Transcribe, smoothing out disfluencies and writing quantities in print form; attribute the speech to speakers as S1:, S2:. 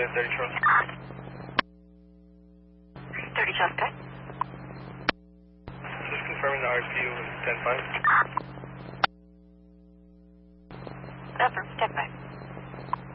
S1: 30 Charles.
S2: 30 Charles, okay.
S1: Just confirming the RFQ was 10-5.